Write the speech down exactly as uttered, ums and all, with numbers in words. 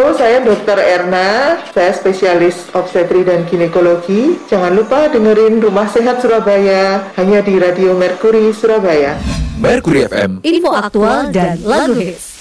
Halo, saya dokter Erna, saya spesialis obstetri dan ginekologi. Jangan lupa dengerin Rumah Sehat Surabaya hanya di Radio Mercury Surabaya. Mercury F M, info aktual dan lagu hits.